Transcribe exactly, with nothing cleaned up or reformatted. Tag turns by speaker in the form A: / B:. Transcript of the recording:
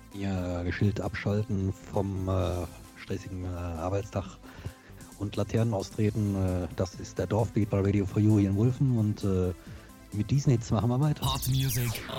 A: Ihr Schild abschalten vom äh, stressigen äh, Arbeitstag und Laternen austreten. Äh, das ist der Dorfbeat bei Radio for You hier in Wulfen und äh, mit diesen Hits machen wir weiter.
B: Hot Music